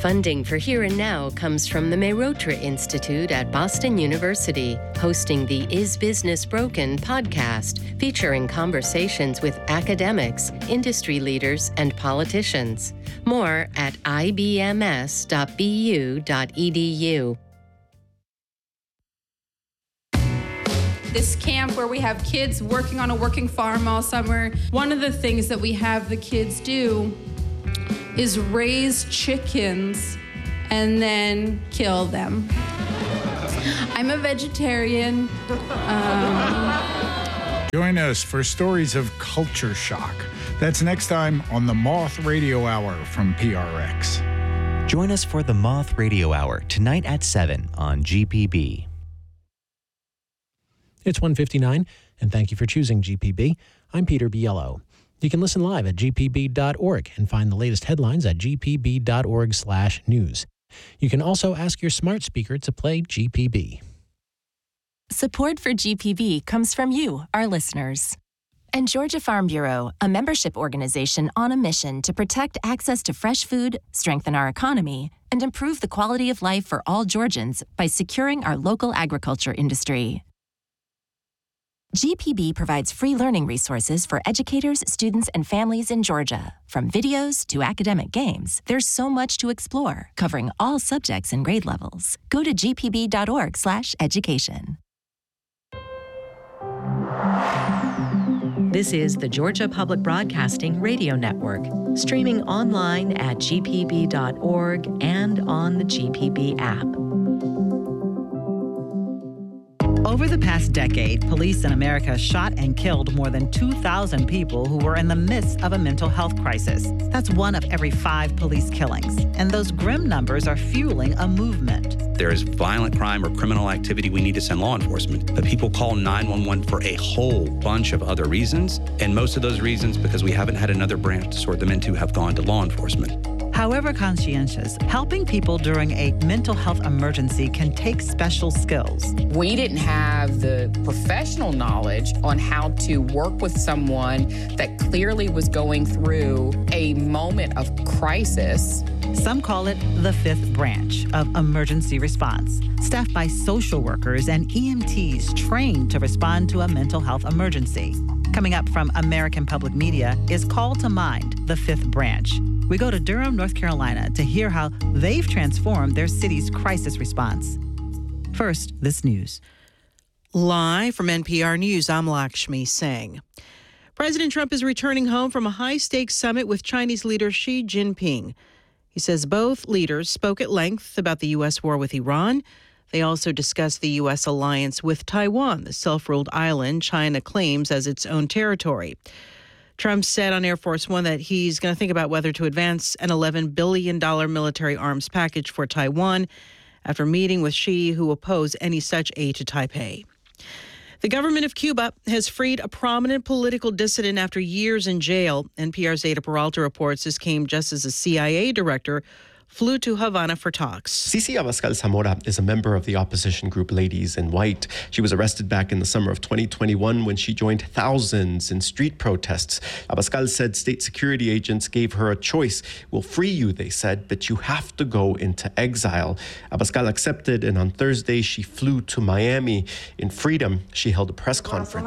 Funding for Here and Now comes from the Mehrotra Institute at Boston University, hosting the Is Business Broken podcast, featuring conversations with academics, industry leaders, and politicians. More at ibms.bu.edu. This camp where we have kids working on a working farm all summer, one of the things that we have the kids do is raise chickens and then kill them. I'm a vegetarian. Join us for stories of culture shock. That's next time on the Moth Radio Hour from PRX. Join us for the Moth Radio Hour tonight at 7 on GPB. It's 1:59, and thank you for choosing GPB. I'm Peter Biello. You can listen live at gpb.org and find the latest headlines at gpb.org/news. You can also ask your smart speaker to play GPB. Support for GPB comes from you, our listeners. And Georgia Farm Bureau, a membership organization on a mission to protect access to fresh food, strengthen our economy, and improve the quality of life for all Georgians by securing our local agriculture industry. GPB provides free learning resources for educators, students, and families in Georgia. From videos to academic games, there's so much to explore, covering all subjects and grade levels. Go to gpb.org/education. This is the Georgia Public Broadcasting Radio Network, streaming online at gpb.org and on the GPB app. Over the past decade, police in America shot and killed more than 2,000 people who were in the midst of a mental health crisis. That's 1 of every 5 police killings. And those grim numbers are fueling a movement. There is violent crime or criminal activity, we need to send law enforcement. But people call 911 for a whole bunch of other reasons. And most of those reasons, because we haven't had another branch to sort them into, have gone to law enforcement. However conscientious, helping people during a mental health emergency can take special skills. We didn't have the professional knowledge on how to work with someone that clearly was going through a moment of crisis. Some call it the 5th branch of emergency response, staffed by social workers and EMTs trained to respond to a mental health emergency. Coming up from American Public Media is Call to Mind, the 5th branch. We go to Durham, North Carolina to hear how they've transformed their city's crisis response. First, this news. Live from NPR News, I'm Lakshmi Singh. President Trump is returning home from a high-stakes summit with Chinese leader Xi Jinping. He says both leaders spoke at length about the U.S. war with Iran. They also discussed the U.S. alliance with Taiwan, the self-ruled island China claims as its own territory. Trump said on Air Force One that he's going to think about whether to advance an $11 billion military arms package for Taiwan after meeting with Xi, who opposed any such aid to Taipei. The government of Cuba has freed a prominent political dissident after years in jail. NPR's Ada Peralta reports this came just as a CIA director flew to Havana for talks. Cici Abascal Zamora is a member of the opposition group Ladies in White. She was arrested back in the summer of 2021 when she joined thousands in street protests. Abascal said state security agents gave her a choice. We'll free you, they said, but you have to go into exile. Abascal accepted, and on Thursday she flew to Miami. In freedom, she held a press conference.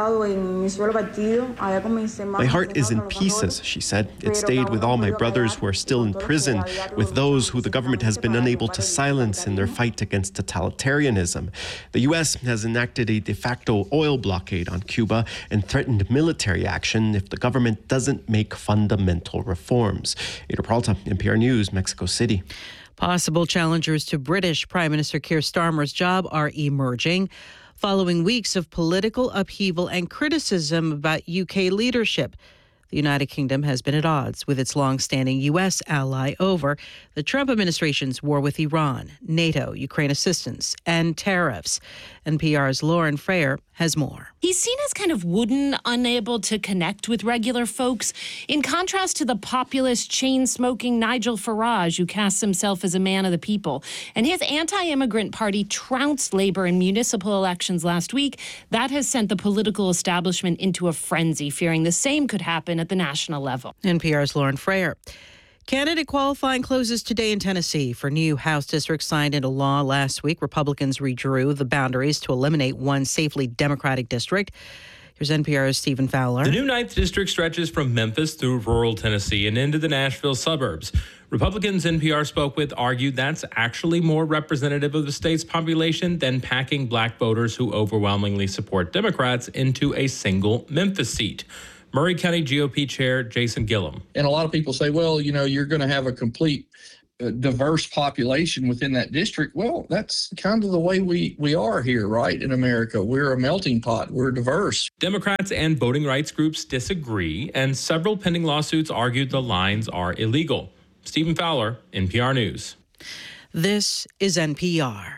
My heart is in pieces, she said. It stayed with all my brothers who are still in prison, with those who the government has been unable to silence in their fight against totalitarianism. The U.S. has enacted a de facto oil blockade on Cuba and threatened military action if the government doesn't make fundamental reforms. Ada Peralta, NPR News, Mexico City. Possible challengers to British Prime Minister Keir Starmer's job are emerging following weeks of political upheaval and criticism about UK leadership. The United Kingdom has been at odds with its long-standing U.S. ally over the Trump administration's war with Iran, NATO, Ukraine assistance, and tariffs. NPR's Lauren Frayer has more. He's seen as kind of wooden, unable to connect with regular folks, in contrast to the populist, chain-smoking Nigel Farage, who casts himself as a man of the people. And his anti-immigrant party trounced Labour in municipal elections last week. That has sent the political establishment into a frenzy, fearing the same could happen at the national level. NPR's Lauren Frayer. Candidate qualifying closes today in Tennessee for new House districts signed into law last week. Republicans redrew the boundaries to eliminate one safely Democratic district. Here's NPR's Stephen Fowler. The new 9th district stretches from Memphis through rural Tennessee and into the Nashville suburbs. Republicans NPR spoke with argued that's actually more representative of the state's population than packing black voters who overwhelmingly support Democrats into a single Memphis seat. Murray County GOP Chair Jason Gillum. And a lot of people say, well, you're going to have a complete diverse population within that district. Well, that's kind of the way we are here, right, in America. We're a melting pot. We're diverse. Democrats and voting rights groups disagree, and several pending lawsuits argued the lines are illegal. Stephen Fowler, NPR News. This is NPR.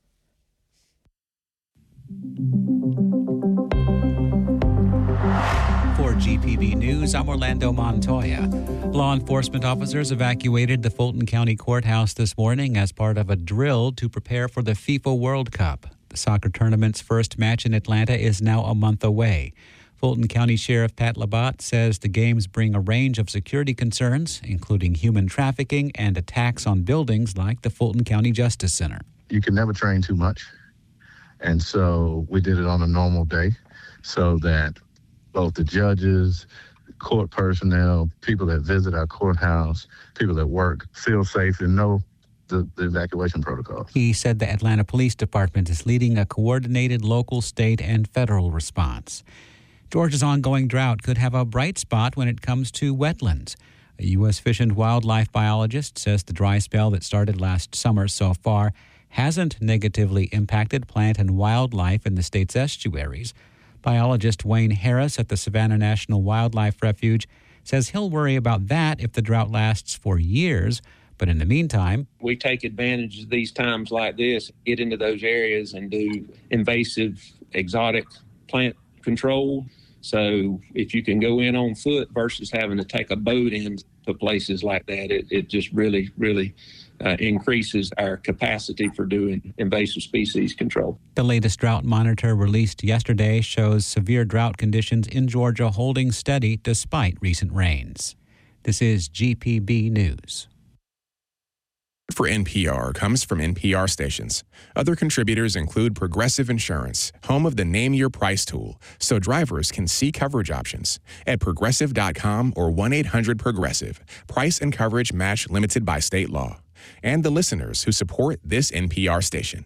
For GPB News, I'm Orlando Montoya. Law enforcement officers evacuated the Fulton County Courthouse this morning as part of a drill to prepare for the FIFA World Cup. The soccer tournament's first match in Atlanta is now a month away. Fulton County Sheriff Pat Labatt says the games bring a range of security concerns, including human trafficking and attacks on buildings like the Fulton County Justice Center. You can never train too much. And so we did it on a normal day so that both the judges, court personnel, people that visit our courthouse, people that work feel safe and know the evacuation protocol. He said the Atlanta Police Department is leading a coordinated local, state, and federal response. Georgia's ongoing drought could have a bright spot when it comes to wetlands. A U.S. Fish and Wildlife biologist says the dry spell that started last summer so far hasn't negatively impacted plant and wildlife in the state's estuaries. Biologist Wayne Harris at the Savannah National Wildlife Refuge says he'll worry about that if the drought lasts for years. But in the meantime, we take advantage of these times like this, get into those areas and do invasive, exotic plant control. So if you can go in on foot versus having to take a boat into places like that, it just really, really increases our capacity for doing invasive species control. The latest drought monitor released yesterday shows severe drought conditions in Georgia holding steady despite recent rains. This is GPB News. For NPR comes from NPR stations. Other contributors include Progressive Insurance, home of the Name Your Price tool, so drivers can see coverage options at Progressive.com or 1-800-PROGRESSIVE. Price and coverage match limited by state law. And the listeners who support this NPR station.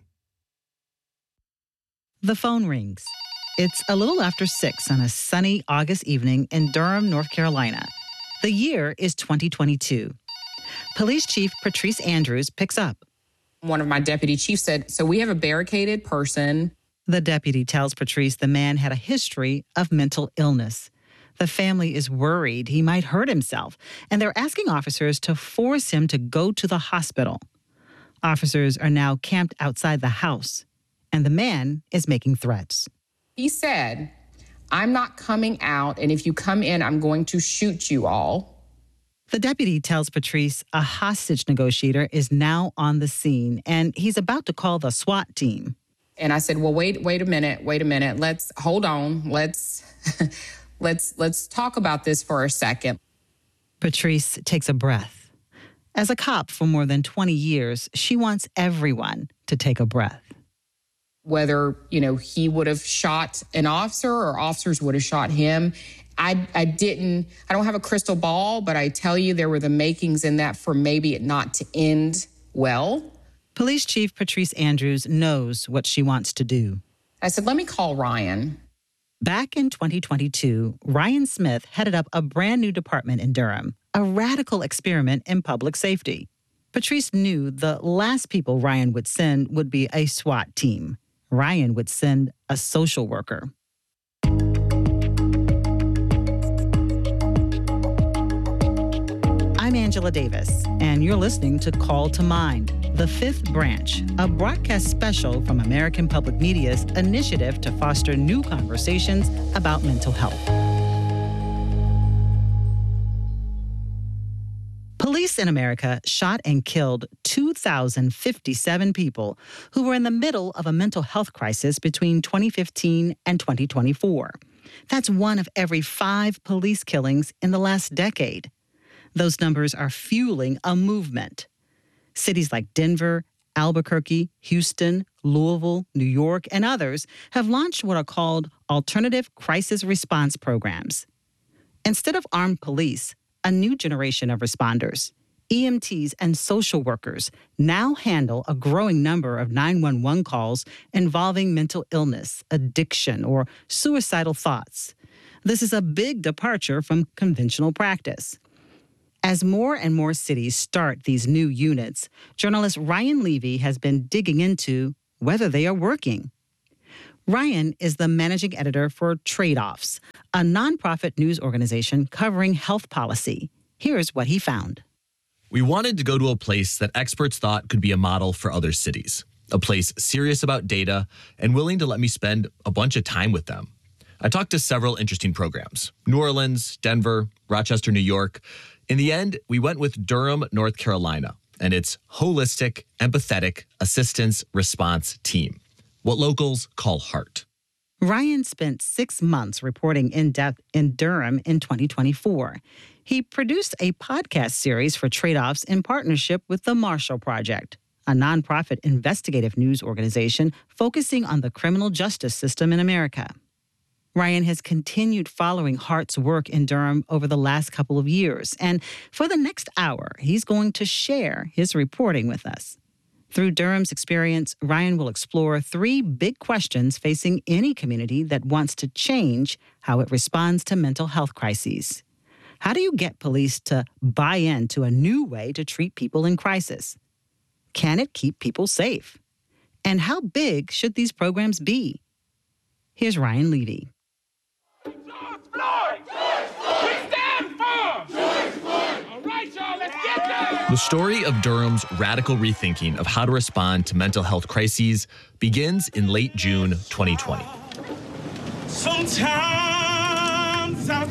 The phone rings. It's a little after 6 on a sunny August evening in Durham, North Carolina. The year is 2022. Police Chief Patrice Andrews picks up. One of my deputy chiefs said, so we have a barricaded person. The deputy tells Patrice the man had a history of mental illness. The family is worried he might hurt himself, and they're asking officers to force him to go to the hospital. Officers are now camped outside the house, and the man is making threats. He said, I'm not coming out, and if you come in, I'm going to shoot you all. The deputy tells Patrice a hostage negotiator is now on the scene, and he's about to call the SWAT team. And I said, well, wait a minute. Let's hold on. Let's talk about this for a second. Patrice takes a breath. As a cop for more than 20 years, she wants everyone to take a breath. Whether, he would have shot an officer or officers would have shot him, I don't have a crystal ball, but I tell you there were the makings in that for maybe it not to end well. Police Chief Patrice Andrews knows what she wants to do. I said, let me call Ryan. Back in 2022, Ryan Smith headed up a brand new department in Durham, a radical experiment in public safety. Patrice knew the last people Ryan would send would be a SWAT team. Ryan would send a social worker. I'm Angela Davis, and you're listening to Call to Mind, The Fifth Branch, a broadcast special from American Public Media's initiative to foster new conversations about mental health. Police in America shot and killed 2,057 people who were in the middle of a mental health crisis between 2015 and 2024. That's one of every 5 police killings in the last decade. Those numbers are fueling a movement. Cities like Denver, Albuquerque, Houston, Louisville, New York, and others have launched what are called alternative crisis response programs. Instead of armed police, a new generation of responders, EMTs and social workers, now handle a growing number of 911 calls involving mental illness, addiction, or suicidal thoughts. This is a big departure from conventional practice. As more and more cities start these new units, journalist Ryan Levy has been digging into whether they are working. Ryan is the managing editor for Trade-Offs, a nonprofit news organization covering health policy. Here's what he found. We wanted to go to a place that experts thought could be a model for other cities, a place serious about data and willing to let me spend a bunch of time with them. I talked to several interesting programs, New Orleans, Denver, Rochester, New York. In the end, we went with Durham, North Carolina, and its holistic, empathetic assistance response team, what locals call HEART. Ryan spent 6 months reporting in depth in Durham in 2024. He produced a podcast series for Trade-Offs in partnership with the Marshall Project, a nonprofit investigative news organization focusing on the criminal justice system in America. Ryan has continued following HEART's work in Durham over the last couple of years, and for the next hour, he's going to share his reporting with us. Through Durham's experience, Ryan will explore 3 big questions facing any community that wants to change how it responds to mental health crises. How do you get police to buy into a new way to treat people in crisis? Can it keep people safe? And how big should these programs be? Here's Ryan Levy. The story of Durham's radical rethinking of how to respond to mental health crises begins in late June 2020. Sometimes I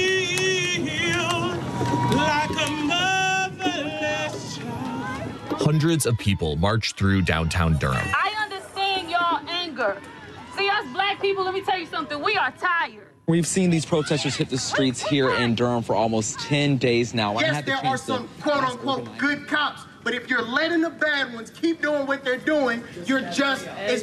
feel like a motherless child. Hundreds of people marched through downtown Durham. I understand y'all anger. See, us black people, let me tell you something, we are tired. We've seen these protesters hit the streets here in Durham for almost 10 days now. Yes, there are some quote-unquote good cops, but if you're letting the bad ones keep doing what they're doing, you're just as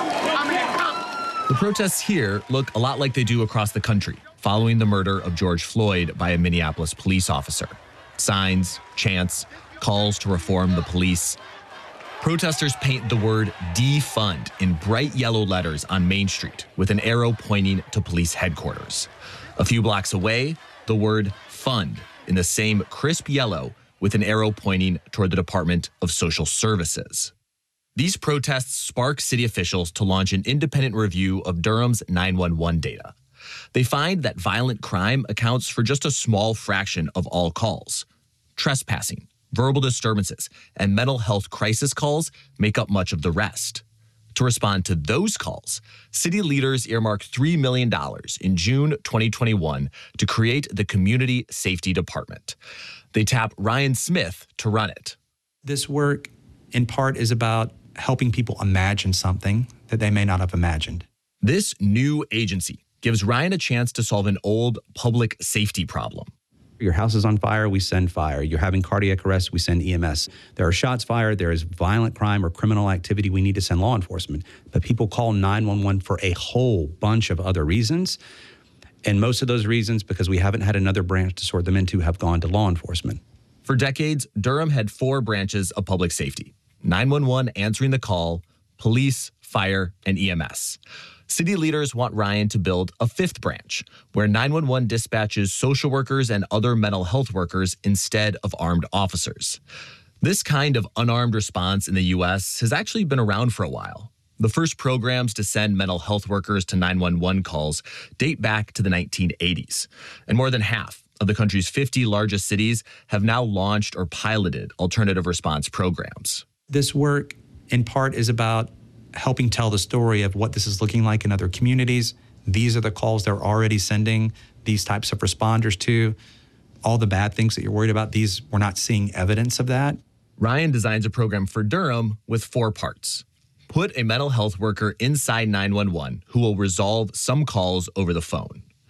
bad. The protests here look a lot like they do across the country, following the murder of George Floyd by a Minneapolis police officer. Signs, chants, calls to reform the police. Protesters paint the word defund in bright yellow letters on Main Street with an arrow pointing to police headquarters. A few blocks away, the word fund in the same crisp yellow with an arrow pointing toward the Department of Social Services. These protests spark city officials to launch an independent review of Durham's 911 data. They find that violent crime accounts for just a small fraction of all calls. Trespassing, verbal disturbances, and mental health crisis calls make up much of the rest. To respond to those calls, city leaders earmarked $3 million in June 2021 to create the Community Safety Department. They tap Ryan Smith to run it. This work, in part, is about helping people imagine something that they may not have imagined. This new agency gives Ryan a chance to solve an old public safety problem. Your house is on fire, we send fire. You're having cardiac arrest, we send EMS. There are shots fired, there is violent crime or criminal activity, we need to send law enforcement. But people call 911 for a whole bunch of other reasons. And most of those reasons, because we haven't had another branch to sort them into, have gone to law enforcement. For decades, Durham had 4 branches of public safety: 911 answering the call, police, fire, and EMS. City leaders want Ryan to build a 5th branch, where 911 dispatches social workers and other mental health workers instead of armed officers. This kind of unarmed response in the U.S. has actually been around for a while. The first programs to send mental health workers to 911 calls date back to the 1980s, and more than half of the country's 50 largest cities have now launched or piloted alternative response programs. This work, in part, is about helping tell the story of what this is looking like in other communities. These are the calls they're already sending these types of responders to. All the bad things that you're worried about, we're not seeing evidence of that. Ryan designs a program for Durham with 4 parts. Put a mental health worker inside 911 who will resolve some calls over the phone.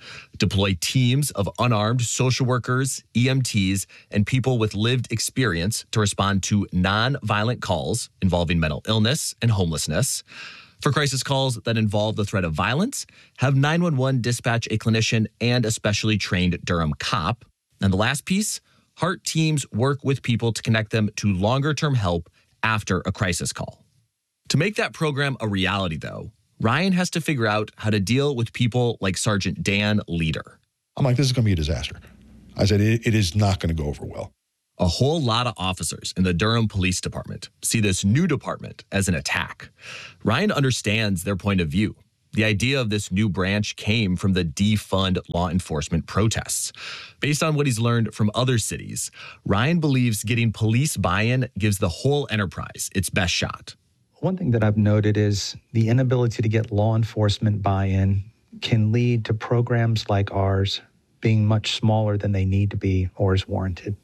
deploy teams of unarmed social workers, EMTs, and people with lived experience to respond to non-violent calls involving mental illness and homelessness. For crisis calls that involve the threat of violence, have 911 dispatch a clinician and a specially trained Durham cop. And the last piece, HEART teams work with people to connect them to longer-term help after a crisis call. To make that program a reality, though, Ryan has to figure out how to deal with people like Sergeant Dan Leader. I'm like, this is going to be a disaster. I said, it is not going to go over well. A whole lot of officers in the Durham Police Department see this new department as an attack. Ryan understands their point of view. The idea of this new branch came from the defund law enforcement protests. Based on what he's learned from other cities, Ryan believes getting police buy-in gives the whole enterprise its best shot. One thing that I've noted is the inability to get law enforcement buy-in can lead to programs like ours being much smaller than they need to be or is warranted.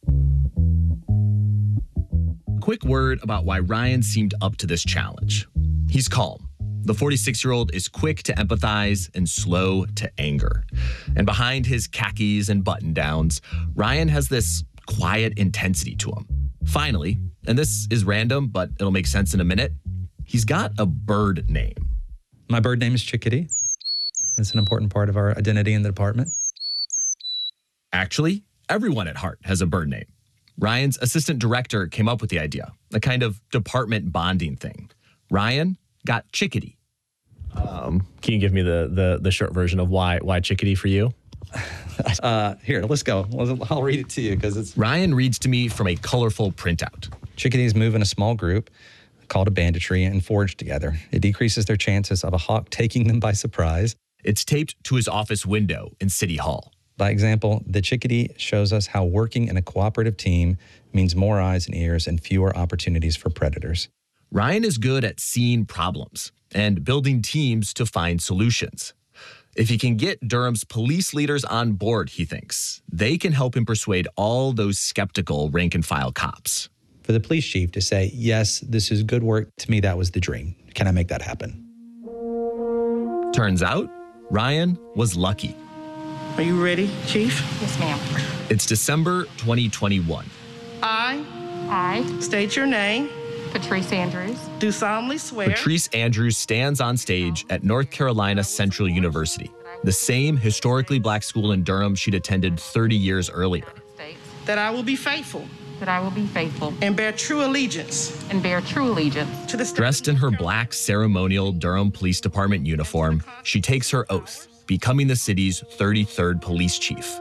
Quick word about why Ryan seemed up to this challenge. He's calm. The 46-year-old is quick to empathize and slow to anger. And behind his khakis and button-downs, Ryan has this quiet intensity to him. Finally, and this is random, but it'll make sense in a minute, he's got a bird name. My bird name is Chickadee. It's an important part of our identity in the department. Actually, everyone at HEART has a bird name. Ryan's assistant director came up with the idea, a kind of department bonding thing. Ryan got Chickadee. Can you give me the short version of why Chickadee for you? Here, let's go. I'll read it to you because it's... Ryan reads to me from a colorful printout. Chickadees move in a small group called a banditry and forage together. It decreases their chances of a hawk taking them by surprise. It's taped to his office window in City Hall. By example, the chickadee shows us how working in a cooperative team means more eyes and ears and fewer opportunities for predators. Ryan is good at seeing problems and building teams to find solutions. If he can get Durham's police leaders on board, he thinks, they can help him persuade all those skeptical rank-and-file cops. For the police chief to say, yes, this is good work, to me that was the dream. Can I make that happen? Turns out, Ryan was lucky. Are you ready, Chief? Yes, ma'am. It's December 2021. I state your name. Patrice Andrews. Do solemnly swear. Patrice Andrews stands on stage at North Carolina Central University, the same historically black school in Durham she'd attended 30 years earlier. That I will be faithful. That I will be faithful. And bear true allegiance. And bear true allegiance. To the Dressed in her black ceremonial Durham Police Department uniform, she takes her oath, becoming the city's 33rd police chief.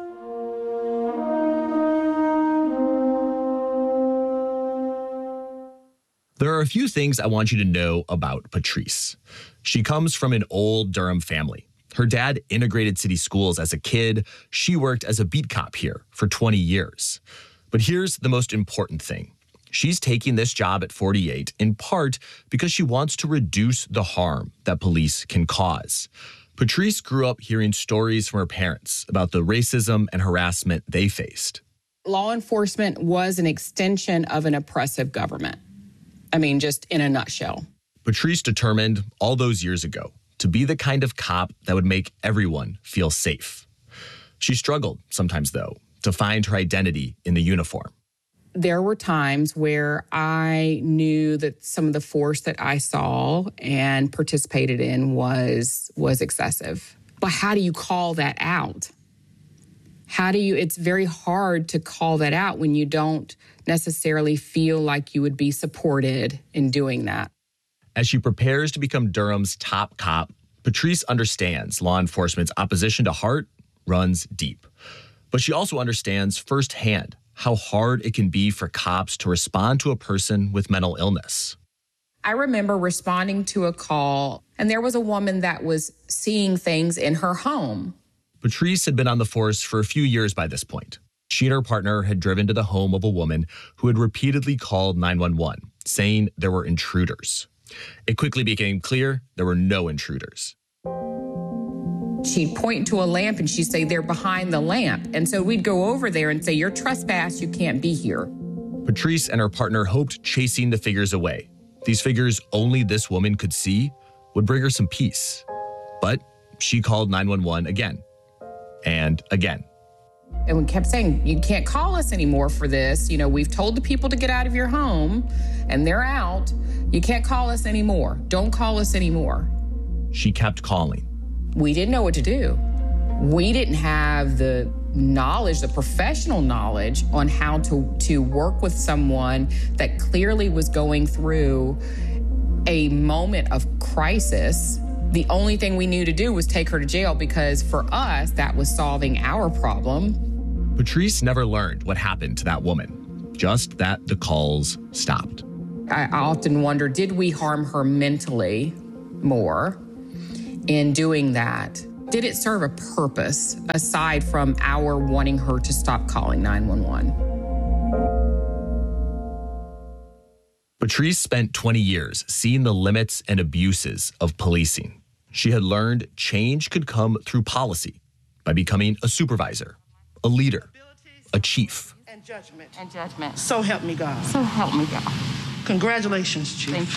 There are a few things I want you to know about Patrice. She comes from an old Durham family. Her dad integrated city schools as a kid. She worked as a beat cop here for 20 years. But here's the most important thing. She's taking this job at 48 in part because she wants to reduce the harm that police can cause. Patrice grew up hearing stories from her parents about the racism and harassment they faced. Law enforcement was an extension of an oppressive government. I mean, just in a nutshell. Patrice determined all those years ago to be the kind of cop that would make everyone feel safe. She struggled sometimes, though, to find her identity in the uniform. There were times where I knew that some of the force that I saw and participated in was excessive. But how do you call that out? It's very hard to call that out when you don't necessarily feel like you would be supported in doing that. As she prepares to become Durham's top cop, Patrice understands law enforcement's opposition to HEART runs deep. But she also understands firsthand how hard it can be for cops to respond to a person with mental illness. I remember responding to a call, and there was a woman that was seeing things in her home. Patrice had been on the force for a few years by this point. She and her partner had driven to the home of a woman who had repeatedly called 911, saying there were intruders. It quickly became clear there were no intruders. She'd point to a lamp and she'd say, they're behind the lamp. And so we'd go over there and say, you're trespassed, you can't be here. Patrice and her partner hoped chasing the figures away, these figures only this woman could see, would bring her some peace. But she called 911 again. and again. And we kept saying, you can't call us anymore for this. You know, we've told the people to get out of your home and they're out. You can't call us anymore. Don't call us anymore. She kept calling. We didn't know what to do. We didn't have the knowledge, the professional knowledge on how to work with someone that clearly was going through a moment of crisis. The only thing we knew to do was take her to jail because for us, that was solving our problem. Patrice never learned what happened to that woman, just that the calls stopped. I often wonder, did we harm her mentally more in doing that? Did it serve a purpose aside from our wanting her to stop calling 911? Patrice spent 20 years seeing the limits and abuses of policing. She had learned change could come through policy by becoming a supervisor, a leader, a chief. And judgment. And judgment. So help me God. So help me God. Congratulations, Chief. Thank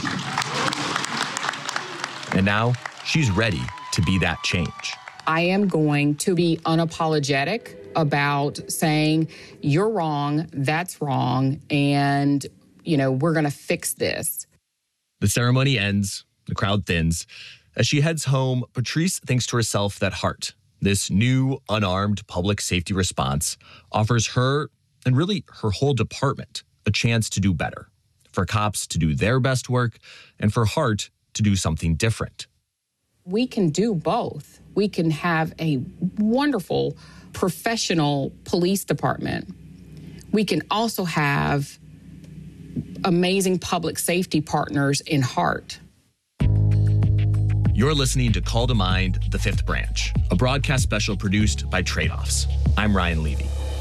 you. And now she's ready to be that change. I am going to be unapologetic about saying, you're wrong, that's wrong, and, you know, we're going to fix this. The ceremony ends, the crowd thins. As she heads home, Patrice thinks to herself that HART, this new unarmed public safety response, offers her, and really her whole department, a chance to do better, for cops to do their best work, and for HART to do something different. We can do both. We can have a wonderful professional police department. We can also have amazing public safety partners in HART. You're listening to Call to Mind, The Fifth Branch, a broadcast special produced by Trade-Offs. I'm Ryan Levy.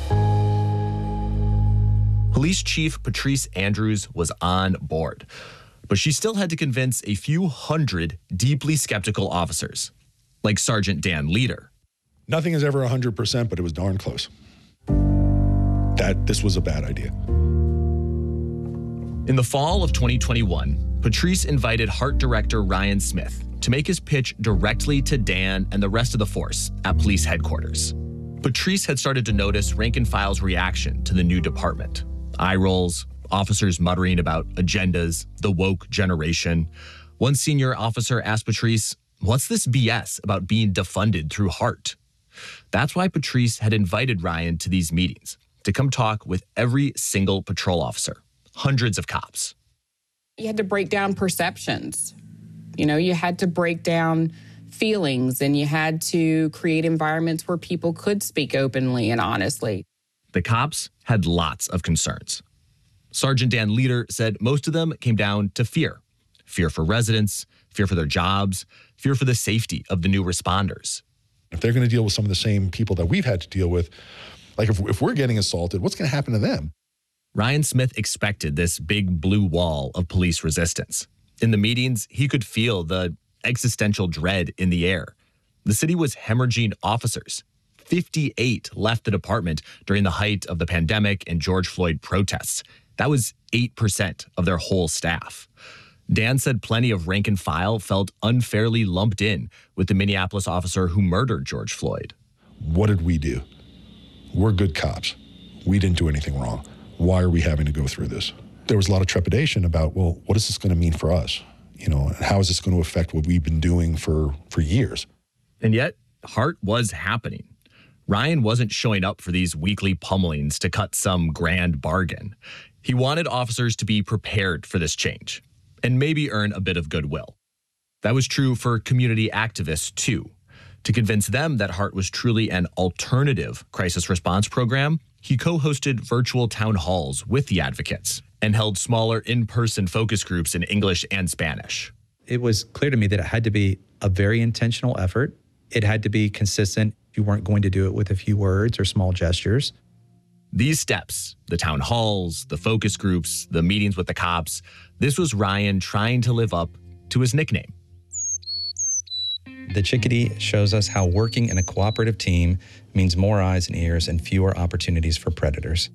Police Chief Patrice Andrews was on board, but she still had to convince a few hundred deeply skeptical officers, like Sergeant Dan Leader. Nothing is ever 100%, but it was darn close. That this was a bad idea. In the fall of 2021, Patrice invited HART Director Ryan Smith to make his pitch directly to Dan and the rest of the force at police headquarters. Patrice had started to notice rank and file's reaction to the new department. Eye rolls, officers muttering about agendas, the woke generation. One senior officer asked Patrice, "What's this BS about being defunded through HART?" That's why Patrice had invited Ryan to these meetings, to come talk with every single patrol officer, hundreds of cops. You had to break down perceptions. You know, you had to break down feelings, and you had to create environments where people could speak openly and honestly. The cops had lots of concerns. Sergeant Dan Leader said most of them came down to fear. Fear for residents, fear for their jobs, fear for the safety of the new responders. If they're going to deal with some of the same people that we've had to deal with, like if we're getting assaulted, what's going to happen to them? Ryan Smith expected this big blue wall of police resistance. In the meetings, he could feel the existential dread in the air. The city was hemorrhaging officers. 58 left the department during the height of the pandemic and George Floyd protests. That was 8% of their whole staff. Dan said plenty of rank and file felt unfairly lumped in with the Minneapolis officer who murdered George Floyd. What did we do? We're good cops. We didn't do anything wrong. Why are we having to go through this? There was a lot of trepidation about, well, what is this going to mean for us? You know, how is this going to affect what we've been doing for years? And yet, HART was happening. Ryan wasn't showing up for these weekly pummelings to cut some grand bargain. He wanted officers to be prepared for this change and maybe earn a bit of goodwill. That was true for community activists, too. To convince them that HART was truly an alternative crisis response program, he co-hosted virtual town halls with the advocates and held smaller in-person focus groups in English and Spanish. It was clear to me that it had to be a very intentional effort. It had to be consistent. You weren't going to do it with a few words or small gestures. These steps, the town halls, the focus groups, the meetings with the cops, this was Ryan trying to live up to his nickname. The Chickadee shows us how working in a cooperative team means more eyes and ears and fewer opportunities for predators.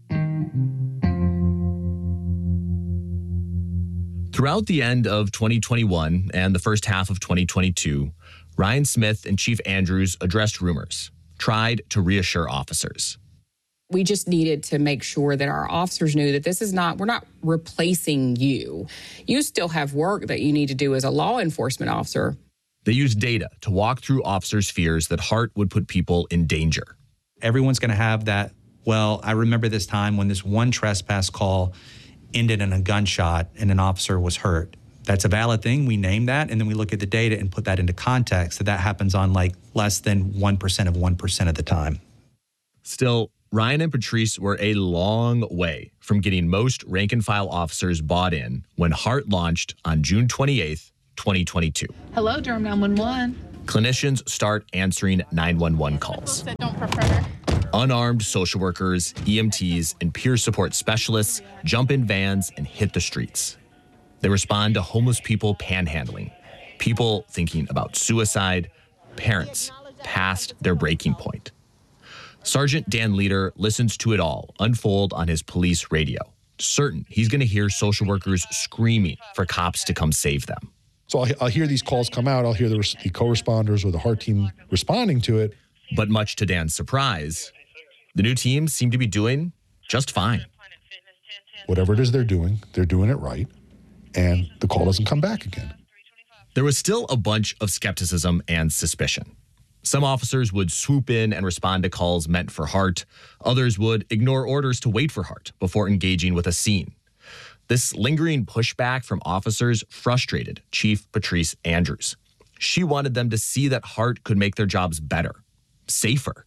Throughout the end of 2021 and the first half of 2022, Ryan Smith and Chief Andrews addressed rumors. tried to reassure officers. We just needed to make sure that our officers knew that we're not replacing you. You still have work that you need to do as a law enforcement officer. They used data to walk through officers' fears that Hart would put people in danger. Everyone's going to have that, well, I remember this time when this one trespass call ended in a gunshot and an officer was hurt. That's a valid thing. We name that, and then we look at the data and put that into context, that happens on like less than 1% of 1% of the time. Still, Ryan and Patrice were a long way from getting most rank-and-file officers bought in when Hart launched on June 28th, 2022. Hello, Durham 911. Clinicians start answering 911 calls. Don't prefer. Unarmed social workers, EMTs, and peer support specialists jump in vans and hit the streets. They respond to homeless people panhandling, people thinking about suicide, parents past their breaking point. Sergeant Dan Leader listens to it all unfold on his police radio, certain he's going to hear social workers screaming for cops to come save them. So I'll hear these calls come out. I'll hear the co-responders or the Hart team responding to it. But much to Dan's surprise, the new team seemed to be doing just fine. Whatever it is they're doing it right. And the call doesn't come back again. There was still a bunch of skepticism and suspicion. Some officers would swoop in and respond to calls meant for Hart. Others would ignore orders to wait for Hart before engaging with a scene. This lingering pushback from officers frustrated Chief Patrice Andrews. She wanted them to see that Hart could make their jobs better, safer.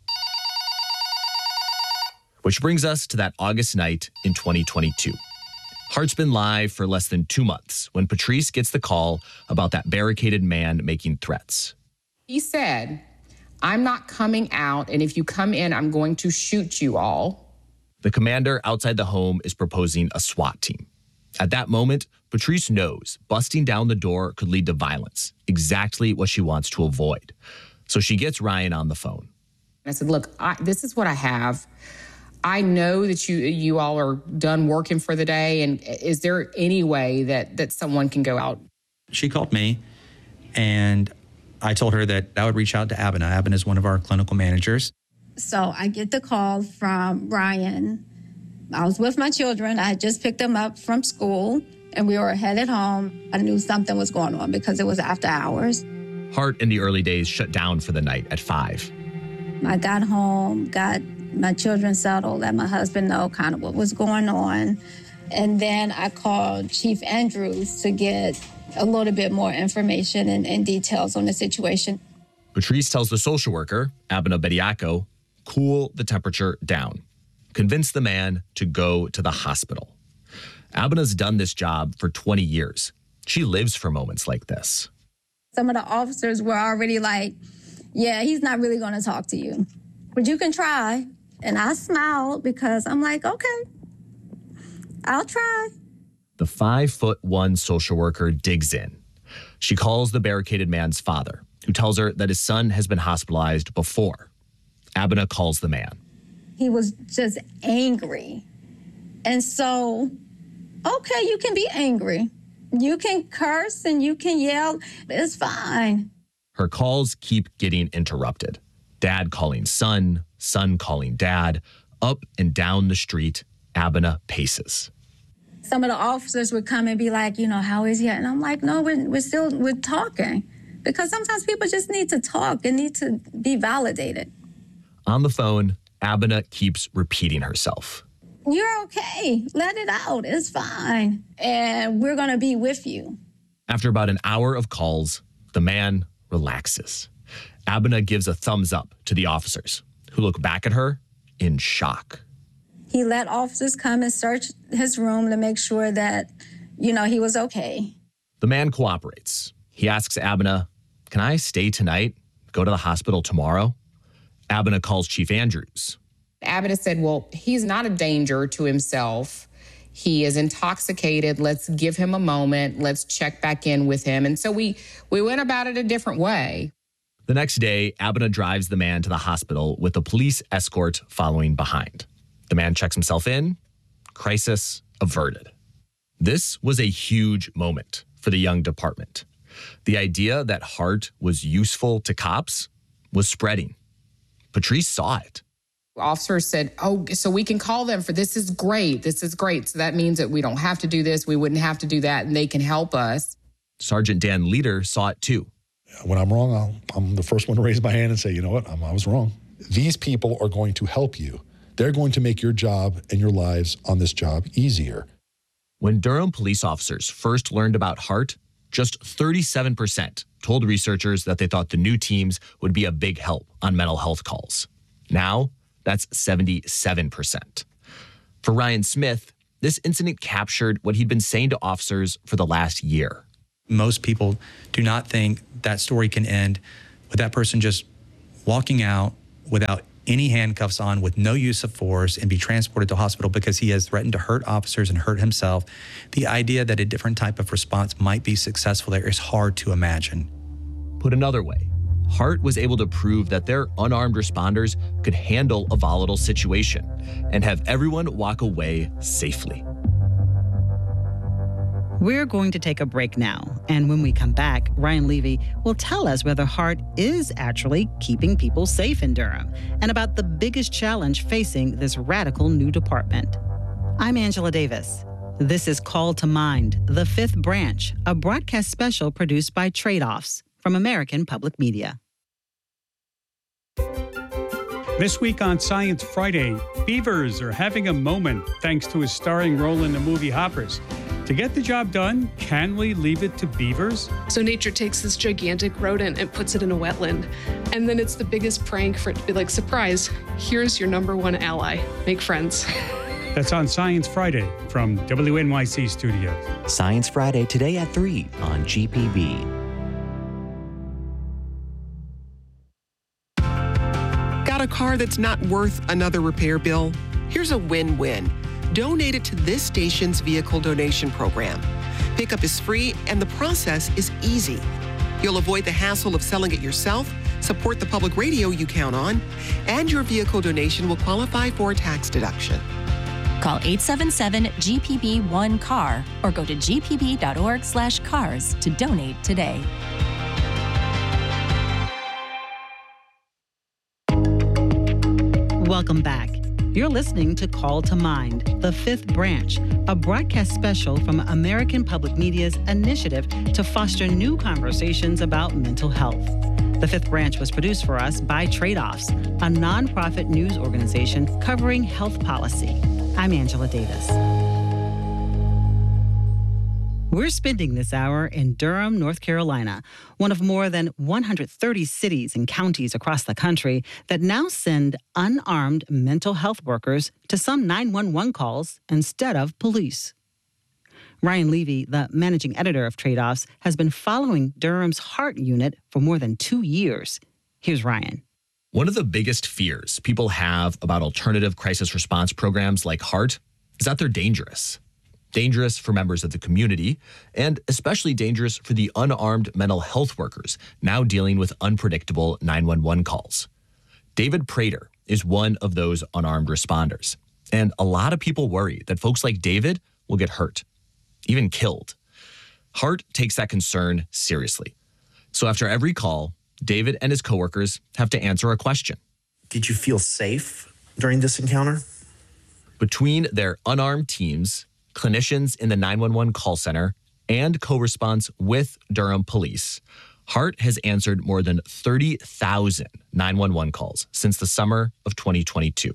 Which brings us to that August night in 2022. Hart's been live for less than 2 months when Patrice gets the call about that barricaded man making threats. He said, "I'm not coming out, and if you come in, I'm going to shoot you all." The commander outside the home is proposing a SWAT team. At that moment, Patrice knows busting down the door could lead to violence, exactly what she wants to avoid. So she gets Ryan on the phone. I said, "Look, this is what I have. I know that you all are done working for the day, and is there any way that someone can go out?" She called me, and I told her that I would reach out to Abena. Abena is one of our clinical managers. So I get the call from Ryan. I was with my children. I had just picked them up from school, and we were headed home. I knew something was going on because it was after hours. Hart in the early days shut down for the night at 5. I got home, got my children settled, let my husband know kind of what was going on. And then I called Chief Andrews to get a little bit more information and details on the situation. Patrice tells the social worker, Abena Bediako, cool the temperature down. Convince the man to go to the hospital. Abena's done this job for 20 years. She lives for moments like this. Some of the officers were already like, yeah, he's not really going to talk to you, but you can try. And I smiled because I'm like, okay, I'll try. The 5'1" social worker digs in. She calls the barricaded man's father, who tells her that his son has been hospitalized before. Abena calls the man. He was just angry. And so, okay, you can be angry. You can curse and you can yell. It's fine. Her calls keep getting interrupted. Dad calling son, son calling dad. Up and down the street, Abena paces. Some of the officers would come and be like, how is he? And I'm like, no, we're talking. Because sometimes people just need to talk and need to be validated. On the phone, Abena keeps repeating herself. You're okay. Let it out. It's fine. And we're going to be with you. After about an hour of calls, the man relaxes. Abena gives a thumbs up to the officers, who look back at her in shock. He let officers come and search his room to make sure that, he was okay. The man cooperates. He asks Abena, can I stay tonight? Go to the hospital tomorrow? Abena calls Chief Andrews. Abena said, well, he's not a danger to himself. He is intoxicated. Let's give him a moment. Let's check back in with him. And so we went about it a different way. The next day, Abena drives the man to the hospital with a police escort following behind. The man checks himself in. Crisis averted. This was a huge moment for the young department. The idea that Hart was useful to cops was spreading. Patrice saw it. Officers said, oh, so we can call them for this is great. This is great. So that means that we don't have to do this. We wouldn't have to do that. And they can help us. Sergeant Dan Leader saw it too. When I'm wrong, I'm the first one to raise my hand and say, you know what, I was wrong. These people are going to help you. They're going to make your job and your lives on this job easier. When Durham police officers first learned about HART, just 37% told researchers that they thought the new teams would be a big help on mental health calls. Now, that's 77%. For Ryan Smith, this incident captured what he'd been saying to officers for the last year. Most people do not think that story can end with that person just walking out without any handcuffs on, with no use of force, and be transported to hospital because he has threatened to hurt officers and hurt himself. The idea that a different type of response might be successful there is hard to imagine. Put another way, HART was able to prove that their unarmed responders could handle a volatile situation and have everyone walk away safely. We're going to take a break now, and when we come back, Ryan Levy will tell us whether HART is actually keeping people safe in Durham and about the biggest challenge facing this radical new department. I'm Angela Davis. This is Call to Mind, the Fifth Branch, a broadcast special produced by Trade-Offs from American Public Media. This week on Science Friday, beavers are having a moment thanks to a starring role in the movie Hoppers. To get the job done, can we leave it to beavers? So nature takes this gigantic rodent and puts it in a wetland. And then it's the biggest prank for it to be like, surprise, here's your number one ally. Make friends. That's on Science Friday from WNYC Studios. Science Friday today at 3 on GPB. Got a car that's not worth another repair bill? Here's a win-win. Donate it to this station's vehicle donation program. Pickup is free and the process is easy. You'll avoid the hassle of selling it yourself, support the public radio you count on, and your vehicle donation will qualify for a tax deduction. Call 877-GPB-1-CAR or go to gpb.org/cars to donate today. Welcome back. You're listening to Call to Mind, the Fifth Branch, a broadcast special from American Public Media's initiative to foster new conversations about mental health. The Fifth Branch was produced for us by Trade-Offs, a nonprofit news organization covering health policy. I'm Angela Davis. We're spending this hour in Durham, North Carolina, one of more than 130 cities and counties across the country that now send unarmed mental health workers to some 911 calls instead of police. Ryan Levy, the managing editor of Trade-Offs, has been following Durham's HART unit for more than 2 years. Here's Ryan. One of the biggest fears people have about alternative crisis response programs like HART is that they're dangerous. Dangerous for members of the community, and especially dangerous for the unarmed mental health workers now dealing with unpredictable 911 calls. David Prater is one of those unarmed responders, and a lot of people worry that folks like David will get hurt, even killed. HART takes that concern seriously. So after every call, David and his coworkers have to answer a question. Did you feel safe during this encounter? Between their unarmed teams, clinicians in the 911 call center, and co-response with Durham Police, HART has answered more than 30,000 911 calls since the summer of 2022.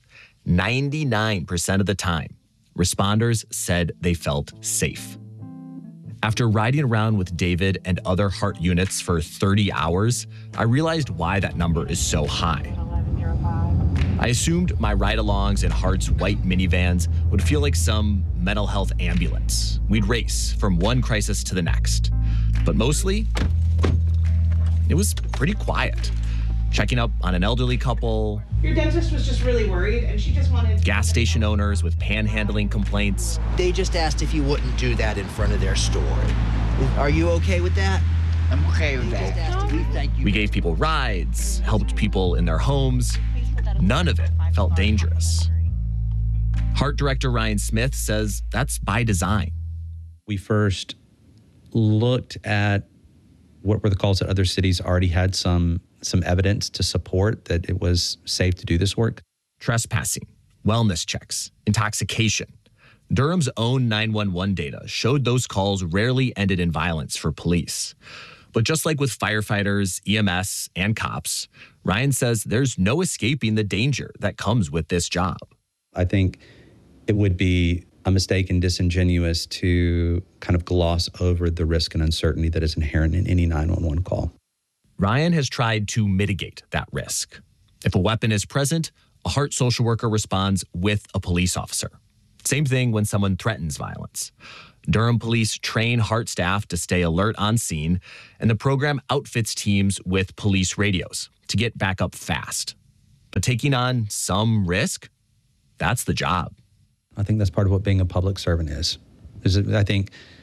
99% of the time, responders said they felt safe. After riding around with David and other HART units for 30 hours, I realized why that number is so high. I assumed my ride-alongs in HART's white minivans would feel like some mental health ambulance. We'd race from one crisis to the next. But mostly, it was pretty quiet. Checking up on an elderly couple. Your dentist was just really worried and she just wanted... Gas station owners with panhandling complaints. They just asked if you wouldn't do that in front of their store. Are you okay with that? I'm okay with that. We gave people rides, helped people in their homes. None of it felt dangerous. HART director Ryan Smith says that's by design. We first looked at what were the calls that other cities already had some some evidence to support that it was safe to do this work. Trespassing, wellness checks, intoxication. Durham's own 911 data showed those calls rarely ended in violence for police. But just like with firefighters, EMS, and cops, Ryan says there's no escaping the danger that comes with this job. I think it would be a mistake and disingenuous to kind of gloss over the risk and uncertainty that is inherent in any 911 call. Ryan has tried to mitigate that risk. If a weapon is present, a Hart social worker responds with a police officer. Same thing when someone threatens violence. Durham police train Hart staff to stay alert on scene, and the program outfits teams with police radios to get back up fast. But taking on some risk, that's the job. I think that's part of what being a public servant is. I think